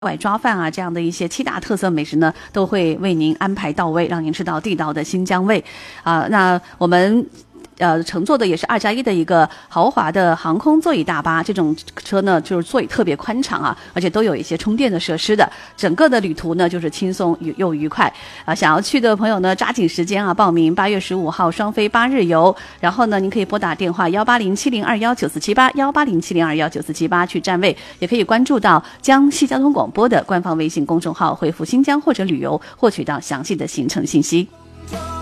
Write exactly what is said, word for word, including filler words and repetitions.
外抓饭啊，这样的一些七大特色美食呢，都会为您安排到位，让您吃到地道的新疆味啊、呃。那我们。呃，乘坐的也是二加一的一个豪华的航空座椅大巴，这种车呢，就是座椅特别宽敞啊，而且都有一些充电的设施的。整个的旅途呢，就是轻松又愉快啊。想要去的朋友呢，抓紧时间啊，报名八月十五号双飞八日游。然后呢，您可以拨打电话幺八零七零二幺九四七八幺八零七零二幺九四七八去占位，也可以关注到江西交通广播的官方微信公众号，回复新疆或者旅游，获取到详细的行程信息。